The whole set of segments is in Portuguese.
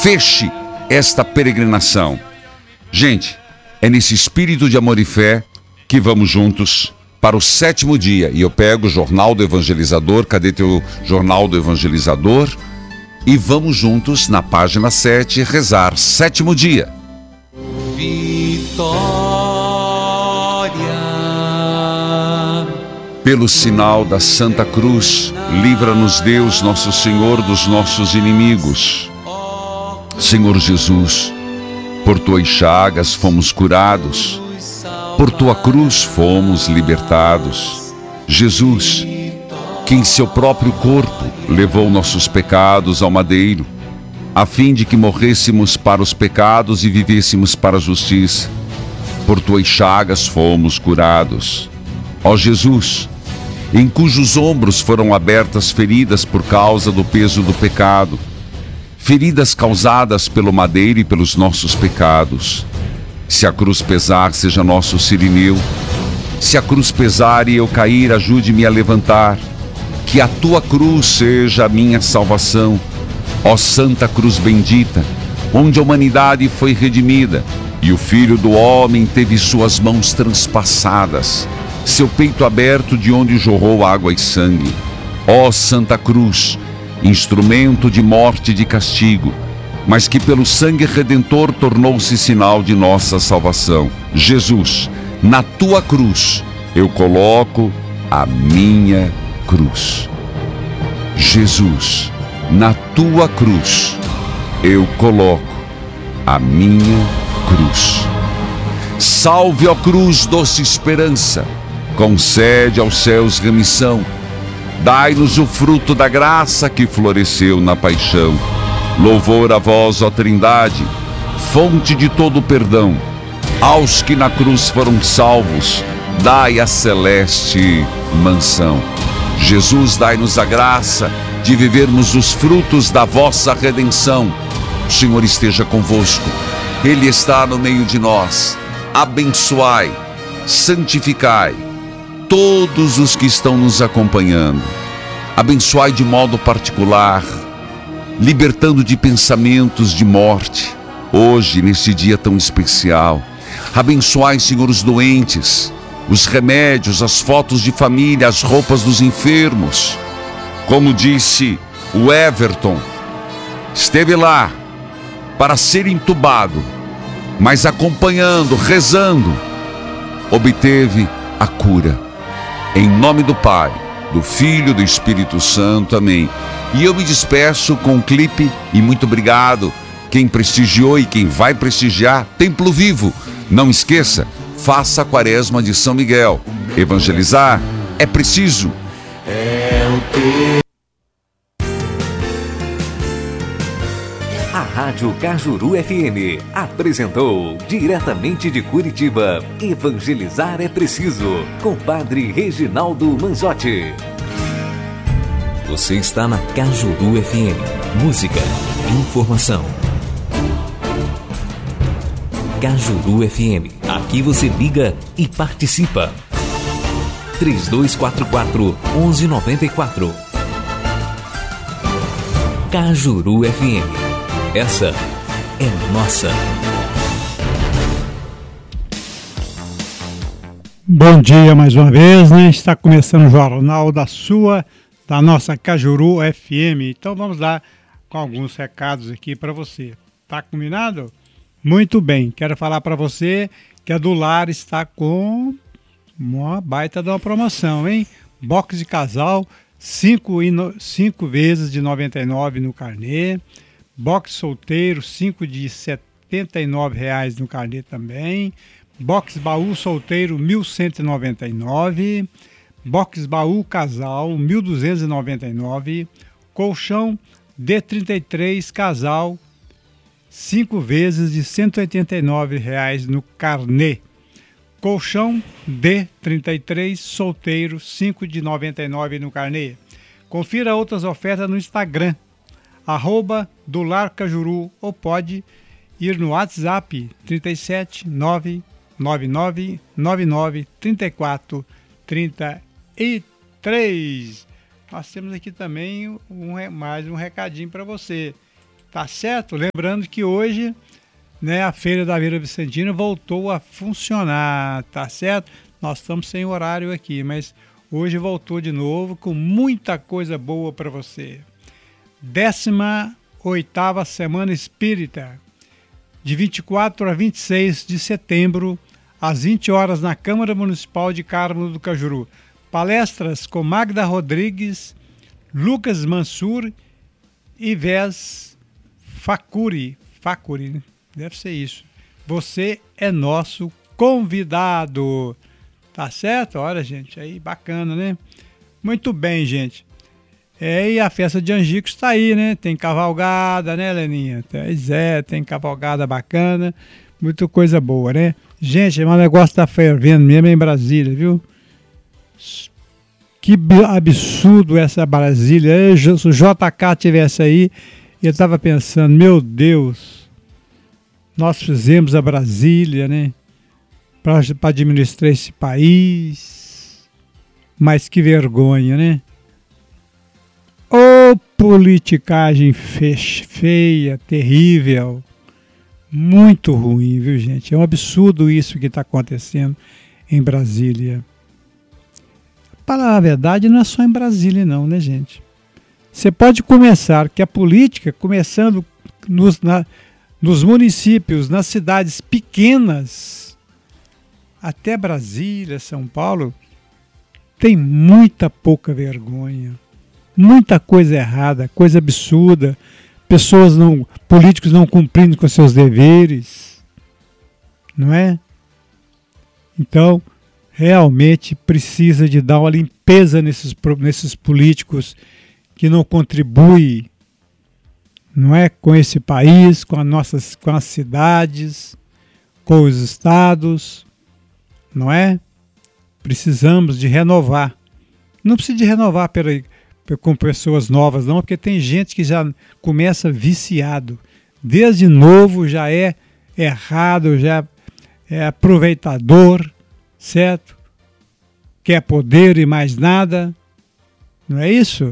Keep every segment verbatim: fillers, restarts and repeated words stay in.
feche esta peregrinação. Gente, é nesse espírito de amor e fé que vamos juntos para o sétimo dia. E eu pego o Jornal do Evangelizador. Cadê teu Jornal do Evangelizador? E vamos juntos na página sete rezar sétimo dia. Vitória. Pelo sinal da Santa Cruz, livra-nos Deus, nosso Senhor, dos nossos inimigos. Senhor Jesus, por tuas chagas fomos curados, por tua cruz fomos libertados. Jesus, que em seu próprio corpo levou nossos pecados ao madeiro, a fim de que morrêssemos para os pecados e vivêssemos para a justiça. Por tuas chagas fomos curados. Ó Jesus, em cujos ombros foram abertas feridas por causa do peso do pecado, feridas causadas pelo madeiro e pelos nossos pecados. Se a cruz pesar, seja nosso sirineu. Se a cruz pesar e eu cair, ajude-me a levantar. Que a tua cruz seja a minha salvação. Ó Santa Cruz bendita, onde a humanidade foi redimida e o Filho do Homem teve suas mãos transpassadas, seu peito aberto de onde jorrou água e sangue. Ó Santa Cruz, instrumento de morte e de castigo, mas que pelo sangue redentor tornou-se sinal de nossa salvação. Jesus, na tua cruz eu coloco a minha cruz. Jesus, na tua cruz eu coloco a minha cruz. Salve, ó cruz, doce esperança, concede aos céus remissão. Dai-nos o fruto da graça que floresceu na paixão. Louvor a vós, ó Trindade, fonte de todo perdão. Aos que na cruz foram salvos, dai a celeste mansão. Jesus, dai-nos a graça de vivermos os frutos da vossa redenção. O Senhor esteja convosco, Ele está no meio de nós. Abençoai, santificai todos os que estão nos acompanhando. Abençoai de modo particular, libertando de pensamentos de morte, hoje, neste dia tão especial. Abençoai, Senhor, os doentes, os remédios, as fotos de família, as roupas dos enfermos. Como disse o Everton, esteve lá para ser entubado, mas acompanhando, rezando, obteve a cura. Em nome do Pai, do Filho e do Espírito Santo. Amém. E eu me despeço com um clipe e muito obrigado quem prestigiou e quem vai prestigiar Templo Vivo. Não esqueça, faça a Quaresma de São Miguel. Evangelizar é preciso. É o teu. A Rádio Cajuru F M apresentou, diretamente de Curitiba, Evangelizar é Preciso, com Padre Reginaldo Manzotti. Você está na Cajuru F M. Música, informação. Cajuru F M. Aqui você liga e participa. três dois quatro quatro, um um nove quatro. Cajuru F M. Essa é nossa. Bom dia mais uma vez, né? Está começando o jornal da sua, da nossa Cajuru F M. Então vamos lá com alguns recados aqui para você. Tá combinado? Muito bem. Quero falar para você que a Dular está com uma baita de uma promoção, hein? Box de casal, cinco vezes de noventa e nove reais no carnê. Box solteiro, cinco de setenta e nove reais no carnê também. Box baú solteiro, mil cento e noventa e nove reais. Box baú casal, mil duzentos e noventa e nove reais. Colchão D trinta e três casal, cinco vezes de cento e oitenta e nove reais no carnê. Colchão D trinta e três solteiro, cinco de noventa e nove reais no carnê. Confira outras ofertas no Instagram, arroba Dular Cajuru, ou pode ir no WhatsApp trinta e sete, nove nove nove nove nove, trinta e quatro, trinta e três. Nós temos aqui também um, mais um recadinho para você. Tá certo? Lembrando que hoje, né, a Feira da Vila Vicentina voltou a funcionar, tá certo? Nós estamos sem horário aqui, mas hoje voltou de novo com muita coisa boa para você. décima oitava Semana Espírita, de vinte e quatro a vinte e seis de setembro, às vinte horas, na Câmara Municipal de Carmo do Cajuru. Palestras com Magda Rodrigues, Lucas Mansur e Vés Facuri. Facuri, né? Deve ser isso. Você é nosso convidado. Tá certo? Olha, gente, aí bacana, né? Muito bem, gente. É, e a festa de Angicos está aí, né? Tem cavalgada, né, Leninha? Pois é, tem cavalgada bacana. Muita coisa boa, né? Gente, o negócio tá fervendo mesmo em Brasília, viu? Que absurdo essa Brasília. Se o J K tivesse aí, eu estava pensando, meu Deus, nós fizemos a Brasília, né? Para administrar esse país. Mas que vergonha, né? Ô, politicagem feia, terrível. Muito ruim, viu, gente? É um absurdo isso que está acontecendo em Brasília. Para a verdade, não é só em Brasília, não, né, gente? Você pode começar, que a política, começando nos, na, nos municípios, nas cidades pequenas, até Brasília, São Paulo, tem muita pouca vergonha, muita coisa errada, coisa absurda, pessoas não, políticos não cumprindo com seus deveres, não é? Então, realmente precisa de dar uma limpeza nesses, nesses políticos que não contribuem, não é, com esse país, com, as nossas, com as cidades, com os estados, não é? Precisamos de renovar. Não precisa de renovar pela, com pessoas novas, não, porque tem gente que já começa viciado. Desde novo já é errado, já é aproveitador, certo? Quer poder e mais nada, não é isso?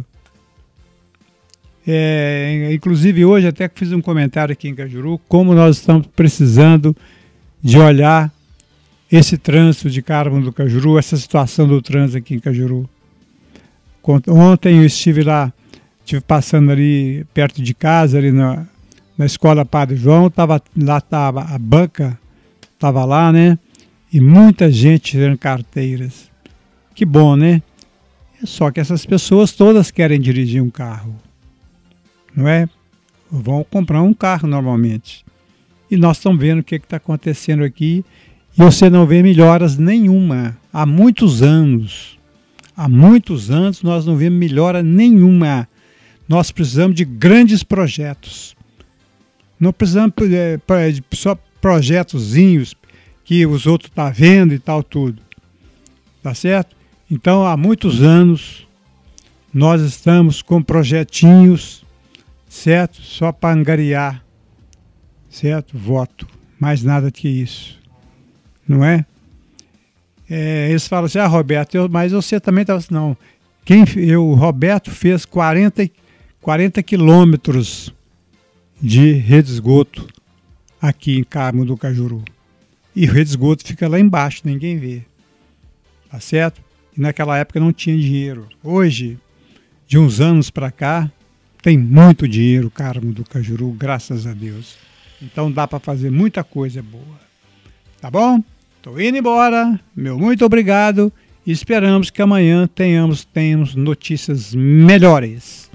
É, inclusive hoje até que fiz um comentário aqui em Cajuru, como nós estamos precisando de olhar esse trânsito de Carmo do Cajuru, essa situação do trânsito aqui em Cajuru. Ontem eu estive lá, estive passando ali perto de casa, ali na, na escola Padre João, tava, lá estava a banca, estava lá, né? E muita gente tirando carteiras. Que bom, né? Só que essas pessoas todas querem dirigir um carro, não é? Vão comprar um carro normalmente. E nós estamos vendo o que está acontecendo aqui e você não vê melhoras nenhuma. Há muitos anos, há muitos anos nós não vemos melhora nenhuma. Nós precisamos de grandes projetos. Não precisamos de só projetozinhos que os outros estão vendo e tal, tudo. Tá certo? Então, há muitos anos, nós estamos com projetinhos, certo? Só para angariar, certo? Voto. Mais nada que isso. Não é? É, eles falam assim, ah, Roberto, eu, mas você também estava assim, não. Quem, eu, o Roberto fez quarenta, quarenta quilômetros de rede de esgoto aqui em Carmo do Cajuru. E o rede de esgoto fica lá embaixo, ninguém vê. Tá certo? E naquela época não tinha dinheiro. Hoje, de uns anos para cá, tem muito dinheiro, Carmo do Cajuru, graças a Deus. Então dá para fazer muita coisa boa. Tá bom? Estou indo embora. Meu muito obrigado. E esperamos que amanhã tenhamos, tenhamos notícias melhores.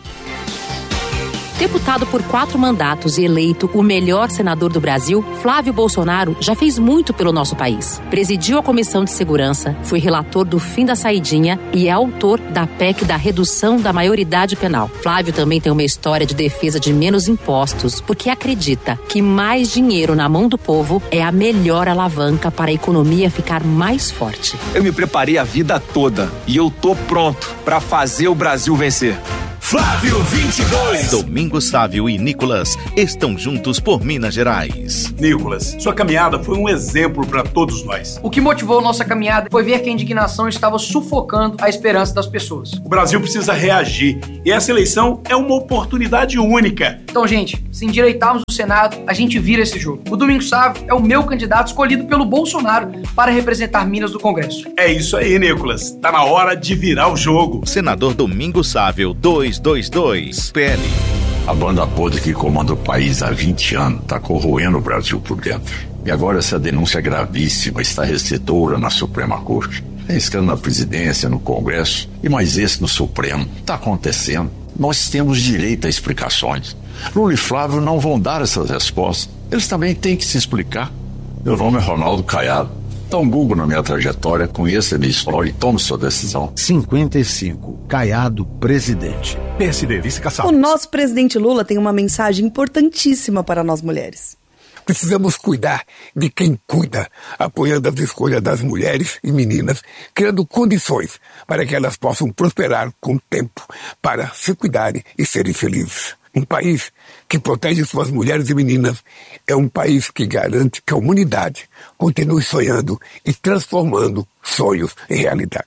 Deputado por quatro mandatos e eleito o melhor senador do Brasil, Flávio Bolsonaro já fez muito pelo nosso país. Presidiu a Comissão de Segurança, foi relator do fim da saidinha e é autor da P E C da redução da maioridade penal. Flávio também tem uma história de defesa de menos impostos, porque acredita que mais dinheiro na mão do povo é a melhor alavanca para a economia ficar mais forte. Eu me preparei a vida toda e eu tô pronto para fazer o Brasil vencer. Flávio vinte e dois. Domingos Sávio e Nicolas estão juntos por Minas Gerais. Nicolas, sua caminhada foi um exemplo para todos nós. O que motivou nossa caminhada foi ver que a indignação estava sufocando a esperança das pessoas. O Brasil precisa reagir e essa eleição é uma oportunidade única. Então, gente, se endireitarmos o Senado, a gente vira esse jogo. O Domingos Sávio é o meu candidato escolhido pelo Bolsonaro para representar Minas no Congresso. É isso aí, Nicolas. Tá na hora de virar o jogo. Senador Domingos Sávio, duzentos e vinte e dois, P L. A banda podre que comanda o país há vinte anos está corroendo o Brasil por dentro. E agora essa denúncia gravíssima está restritora na Suprema Corte. É escândalo na presidência, no Congresso e mais esse no Supremo. Está acontecendo. Nós temos direito a explicações. Lula e Flávio não vão dar essas respostas. Eles também têm que se explicar. Meu nome é Ronaldo Caiado. Dá um Google na minha trajetória, conheça a minha história e tome sua decisão. cinquenta e cinco, Caiado, presidente. P S D, vice-caçado. O nosso presidente Lula tem uma mensagem importantíssima para nós mulheres. Precisamos cuidar de quem cuida, apoiando as escolhas das mulheres e meninas, criando condições para que elas possam prosperar com o tempo, para se cuidarem e serem felizes. Um país que protege suas mulheres e meninas é um país que garante que a humanidade continue sonhando e transformando sonhos em realidade.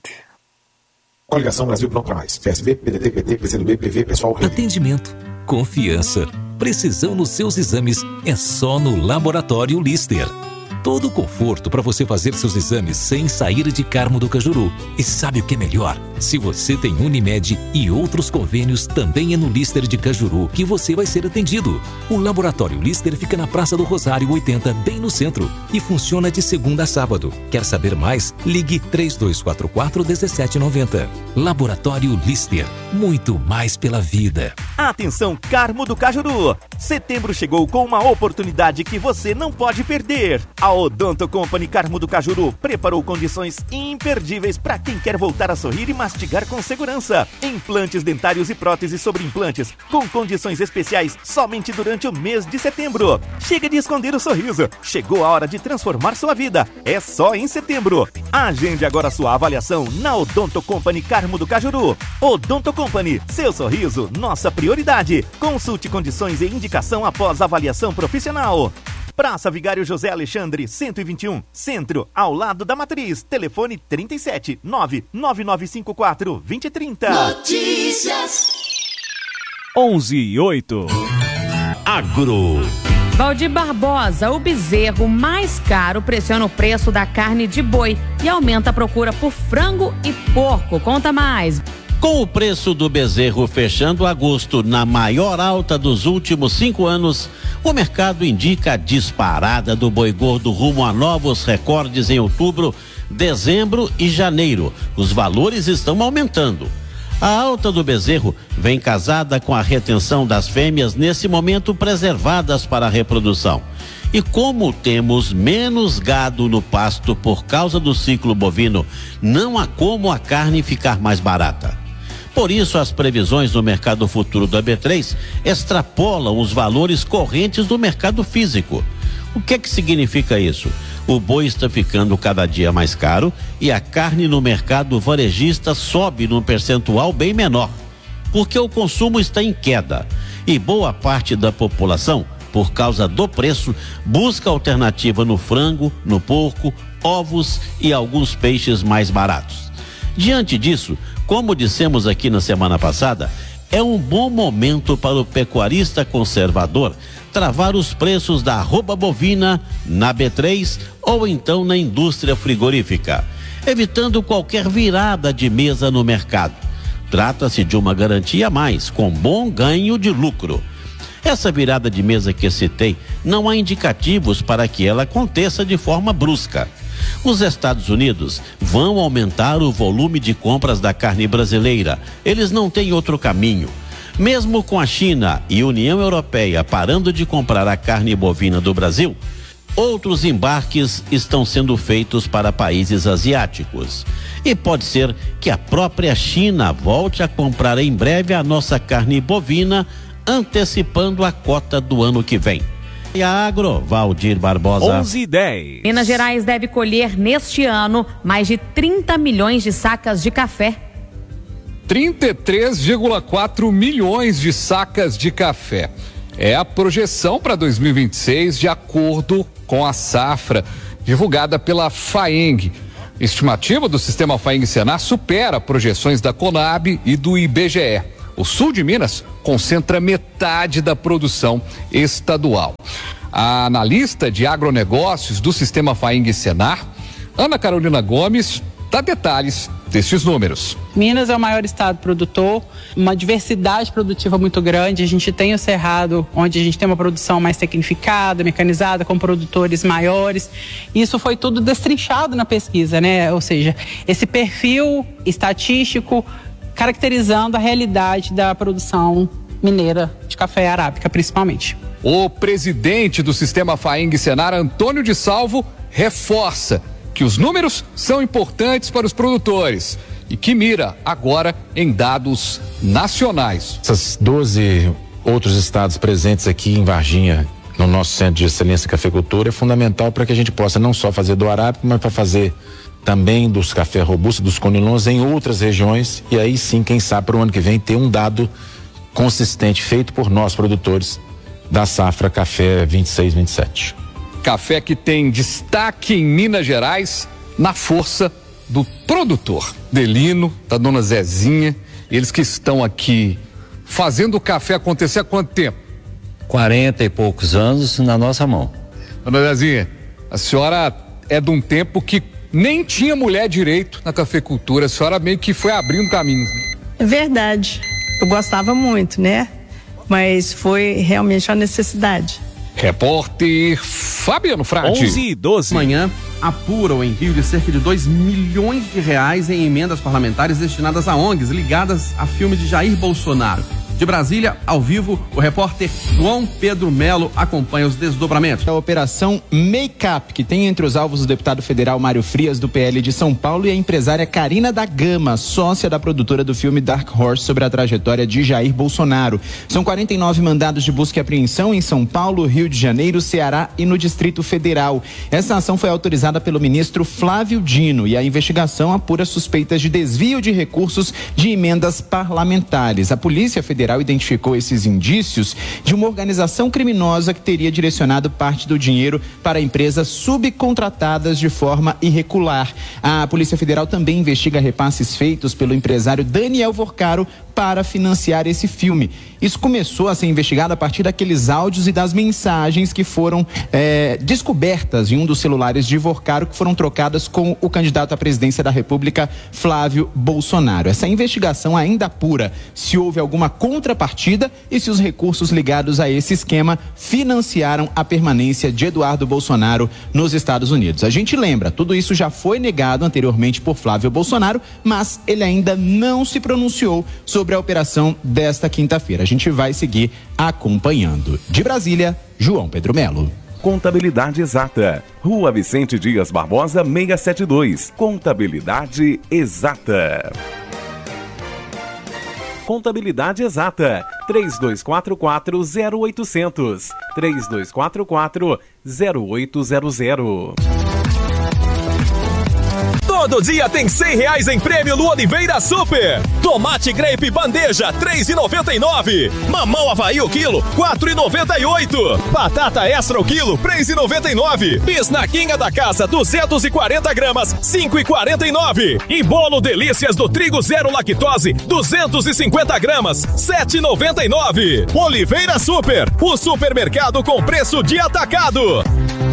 Coligação Brasil Pronto para Mais. P S B, P D T, P T, P C do B, P V, Pessoal... Atendimento, confiança, precisão nos seus exames é só no Laboratório Lister. Todo o conforto para você fazer seus exames sem sair de Carmo do Cajuru. E sabe o que é melhor? Se você tem Unimed e outros convênios, também é no Lister de Cajuru que você vai ser atendido. O Laboratório Lister fica na Praça do Rosário oitenta, bem no centro, e funciona de segunda a sábado. Quer saber mais? Ligue três dois quatro quatro, um sete nove zero. Laboratório Lister, muito mais pela vida. Atenção, Carmo do Cajuru! Setembro chegou com uma oportunidade que você não pode perder. A Odonto Company Carmo do Cajuru preparou condições imperdíveis para quem quer voltar a sorrir e mastigar com segurança. Implantes dentários e próteses sobre implantes, com condições especiais somente durante o mês de setembro. Chega de esconder o sorriso. Chegou a hora de transformar sua vida. É só em setembro. Agende agora sua avaliação na Odonto Company Carmo do Cajuru. Odonto Company, seu sorriso, nossa prioridade. Consulte condições e indicação após avaliação profissional. Praça Vigário José Alexandre, cento e vinte e um, Centro, ao lado da Matriz. Telefone trinta e sete, nove nove nove cinco quatro, dois zero três zero. Notícias. onze e oito. Agro. Valdir Barbosa, o bezerro mais caro pressiona o preço da carne de boi e aumenta a procura por frango e porco. Conta mais. Com o preço do bezerro fechando agosto na maior alta dos últimos cinco anos, o mercado indica a disparada do boi gordo rumo a novos recordes em outubro, dezembro e janeiro. Os valores estão aumentando. A alta do bezerro vem casada com a retenção das fêmeas nesse momento preservadas para a reprodução. E como temos menos gado no pasto por causa do ciclo bovino, não há como a carne ficar mais barata. Por isso, as previsões do mercado futuro da B três extrapolam os valores correntes do mercado físico. O que é que significa isso? O boi está ficando cada dia mais caro e a carne no mercado varejista sobe num percentual bem menor, porque o consumo está em queda e boa parte da população, por causa do preço, busca alternativa no frango, no porco, ovos e alguns peixes mais baratos. Diante disso, como dissemos aqui na semana passada, é um bom momento para o pecuarista conservador travar os preços da arroba bovina na B três ou então na indústria frigorífica, evitando qualquer virada de mesa no mercado. Trata-se de uma garantia a mais, com bom ganho de lucro. Essa virada de mesa que citei, não há indicativos para que ela aconteça de forma brusca. Os Estados Unidos vão aumentar o volume de compras da carne brasileira. Eles não têm outro caminho. Mesmo com a China e União Europeia parando de comprar a carne bovina do Brasil, outros embarques estão sendo feitos para países asiáticos. E pode ser que a própria China volte a comprar em breve a nossa carne bovina, antecipando a cota do ano que vem. E a Agro, Valdir Barbosa. onze e dez. Minas Gerais deve colher neste ano mais de trinta milhões de sacas de café. trinta e três vírgula quatro milhões de sacas de café. É a projeção para dois mil e vinte e seis, de acordo com a safra divulgada pela FAENG. A estimativa do sistema FAENG-Senar supera projeções da Conab e do I B G E. O sul de Minas concentra metade da produção estadual. A analista de agronegócios do sistema FAENG-Senar, Ana Carolina Gomes, dá detalhes destes números. Minas é o maior estado produtor, uma diversidade produtiva muito grande. A gente tem o Cerrado, onde a gente tem uma produção mais tecnificada, mecanizada, com produtores maiores. Isso foi tudo destrinchado na pesquisa, né? Ou seja, esse perfil estatístico caracterizando a realidade da produção mineira de café arábica, principalmente. O presidente do sistema FAENG-Senar, Antônio de Salvo, reforça que os números são importantes para os produtores e que mira agora em dados nacionais. Essas doze outros estados presentes aqui em Varginha, no nosso Centro de Excelência em Cafeicultura, é fundamental para que a gente possa não só fazer do arábico, mas para fazer também dos cafés robustos, dos conilons em outras regiões, e aí sim, quem sabe para o ano que vem ter um dado consistente feito por nós produtores da safra café vinte e seis, vinte e sete. Café que tem destaque em Minas Gerais na força do produtor. Delino, da dona Zezinha, eles que estão aqui fazendo o café acontecer há quanto tempo? quarenta e poucos anos na nossa mão. Dona Zezinha, a senhora é de um tempo que nem tinha mulher direito na cafeicultura, a senhora meio que foi abrindo caminho. É verdade, eu gostava muito, né? Mas foi realmente uma necessidade. Repórter Fabiano Frade. onze e doze. Amanhã apura o envio de cerca de dois milhões de reais em emendas parlamentares destinadas a O N Gs ligadas a filme de Jair Bolsonaro. De Brasília, ao vivo, o repórter João Pedro Melo acompanha os desdobramentos. A operação Make Up, que tem entre os alvos o deputado federal Mário Frias, do P L de São Paulo, e a empresária Karina da Gama, sócia da produtora do filme Dark Horse, sobre a trajetória de Jair Bolsonaro. São quarenta e nove mandados de busca e apreensão em São Paulo, Rio de Janeiro, Ceará e no Distrito Federal. Essa ação foi autorizada pelo ministro Flávio Dino e a investigação apura suspeitas de desvio de recursos de emendas parlamentares. A Polícia Federal identificou esses indícios de uma organização criminosa que teria direcionado parte do dinheiro para empresas subcontratadas de forma irregular. A Polícia Federal também investiga repasses feitos pelo empresário Daniel Vorcaro para financiar esse filme. Isso começou a ser investigado a partir daqueles áudios e das mensagens que foram é, descobertas em um dos celulares de Vorcaro, que foram trocadas com o candidato à presidência da República, Flávio Bolsonaro. Essa investigação ainda apura se houve alguma contrapartida e se os recursos ligados a esse esquema financiaram a permanência de Eduardo Bolsonaro nos Estados Unidos. A gente lembra, tudo isso já foi negado anteriormente por Flávio Bolsonaro, mas ele ainda não se pronunciou sobre sobre a operação desta quinta-feira. A gente vai seguir acompanhando. De Brasília, João Pedro Melo. Contabilidade Exata. Rua Vicente Dias Barbosa, seiscentos e setenta e dois. Contabilidade Exata. Contabilidade Exata. três dois quatro quatro zero oito zero zero. três dois quatro quatro zero oito zero zero. Todo dia tem cem reais em prêmio no Oliveira Super. Tomate grape bandeja, três e noventa e nove. Mamão Havaí o quilo, quatro e noventa e oito. Batata extra o quilo, três e noventa e nove. Bisnaguinha da casa, duzentos e quarenta gramas, cinco e quarenta e nove. E bolo delícias do trigo zero lactose, duzentos e cinquenta gramas, sete e noventa e nove. Oliveira Super, o supermercado com preço de atacado.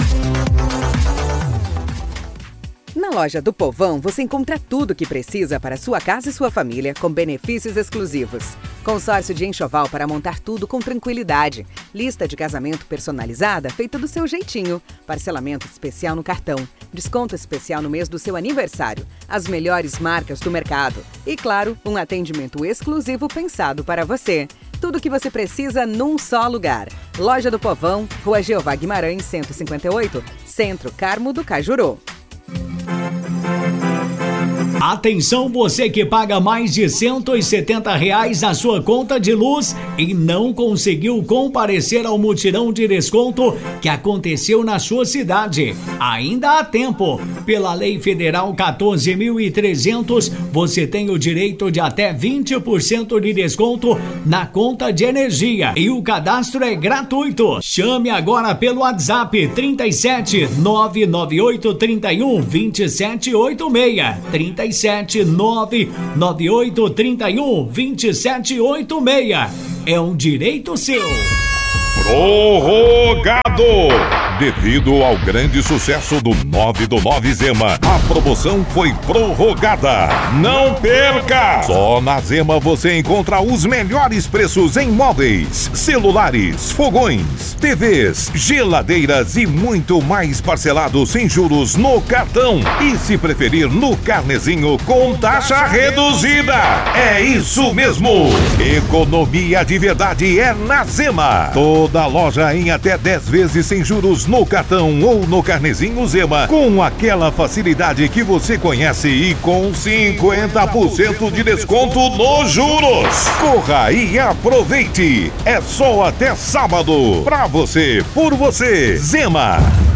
Na loja do Povão, você encontra tudo o que precisa para sua casa e sua família, com benefícios exclusivos. Consórcio de enxoval para montar tudo com tranquilidade. Lista de casamento personalizada feita do seu jeitinho. Parcelamento especial no cartão. Desconto especial no mês do seu aniversário. As melhores marcas do mercado. E, claro, um atendimento exclusivo pensado para você. Tudo o que você precisa num só lugar. Loja do Povão, Rua Jeová Guimarães, cento e cinquenta e oito, Centro Carmo do Cajuru. Atenção, você que paga mais de cento e setenta reais na sua conta de luz e não conseguiu comparecer ao mutirão de desconto que aconteceu na sua cidade. Ainda há tempo. Pela Lei Federal quatorze mil e trezentos, você tem o direito de até vinte por cento de desconto na conta de energia e o cadastro é gratuito. Chame agora pelo WhatsApp trinta e sete, nove nove oito, trinta e um, vinte e sete oitenta e seis. trinta e sete, nove nove oito, trinta e um, vinte e sete oitenta e seis. É um direito seu. Prorrogado! Devido ao grande sucesso do nove do nove Zema, a promoção foi prorrogada. Não perca! Só na Zema você encontra os melhores preços em móveis, celulares, fogões, T Vs, geladeiras e muito mais parcelado sem juros no cartão. E se preferir, no carnezinho com taxa reduzida. É isso mesmo! Economia de verdade é na Zema. Toda loja em até dez vezes sem juros no cartão ou no carnezinho Zema, com aquela facilidade que você conhece e com cinquenta por cento de desconto nos juros. Corra e aproveite! É só até sábado. Pra você, por você, Zema.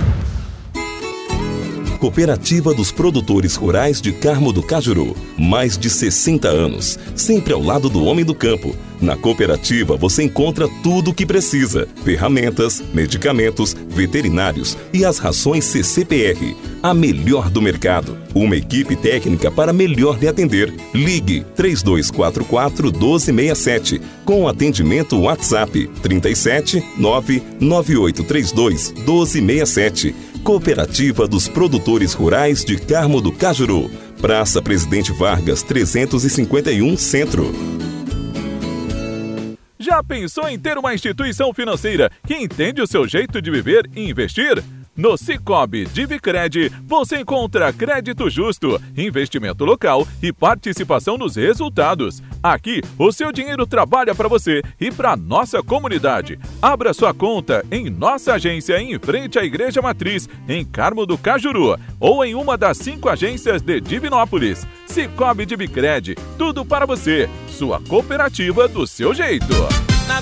Cooperativa dos Produtores Rurais de Carmo do Cajuru. Mais de sessenta anos, sempre ao lado do homem do campo. Na cooperativa você encontra tudo o que precisa: ferramentas, medicamentos, veterinários e as rações C C P R. A melhor do mercado. Uma equipe técnica para melhor lhe atender. Ligue três dois quatro quatro, um dois seis sete com atendimento WhatsApp trinta e sete, nove nove oito três dois, um dois seis sete. Cooperativa dos Produtores Rurais de Carmo do Cajuru. Praça Presidente Vargas, trezentos e cinquenta e um, Centro. Já pensou em ter uma instituição financeira que entende o seu jeito de viver e investir? No Sicoob Divicred, você encontra crédito justo, investimento local e participação nos resultados. Aqui, o seu dinheiro trabalha para você e para nossa comunidade. Abra sua conta em nossa agência em frente à Igreja Matriz, em Carmo do Cajuru, ou em uma das cinco agências de Divinópolis. Sicoob Divicred, tudo para você, sua cooperativa do seu jeito.